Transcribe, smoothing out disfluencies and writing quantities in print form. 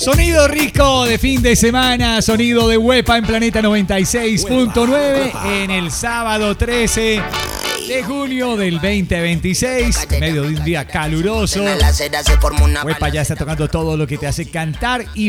Sonido rico de fin de semana, sonido de Huepa en Planeta 96.9 en el sábado 13 de junio del 2026, medio de un día caluroso. Huepa ya está tocando todo lo que te hace cantar y